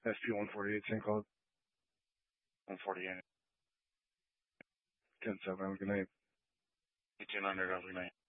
SP-148, St. Cloud. 148. 10-7, have a good night. 1800, have a good night.